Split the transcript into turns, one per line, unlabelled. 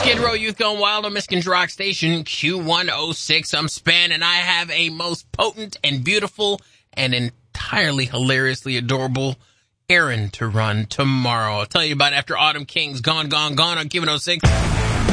Skid Row Youth Gone Wild on Michigan's Rock Station, Q106. I'm Span, and I have a most potent and beautiful and entirely hilariously adorable errand to run tomorrow. I'll tell you about it after Autumn King's Gone, Gone, Gone on Q106.